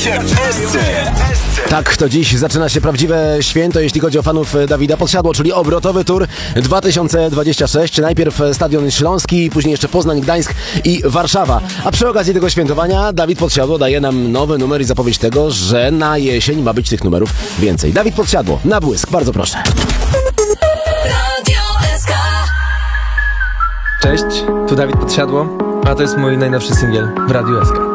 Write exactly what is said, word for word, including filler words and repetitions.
Słuchajcie w Esce. Tak, to dziś zaczyna się prawdziwe święto, jeśli chodzi o fanów Dawida Podsiadło, czyli obrotowy tour dwa tysiące dwudziesty szósty. Najpierw Stadion Śląski, później jeszcze Poznań, Gdańsk i Warszawa. A przy okazji tego świętowania Dawid Podsiadło daje nam nowy numer i zapowiedź tego, że na jesień ma być tych numerów więcej. Dawid Podsiadło, na błysk, bardzo proszę. Cześć, tu Dawid Podsiadło, a to jest mój najnowszy singiel w Radiu S K.